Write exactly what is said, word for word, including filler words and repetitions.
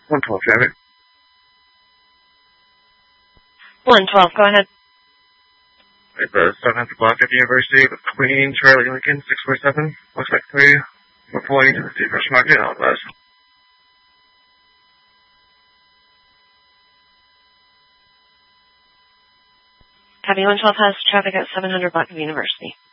one twelve traffic. one twelve, go ahead. It's the seventh block at the University with Queen Charlie Lincoln, six four seven. Looks like three. We're pulling into the Steve Rush Market, all of us. Copy one twelve has traffic at seven hundred block of University.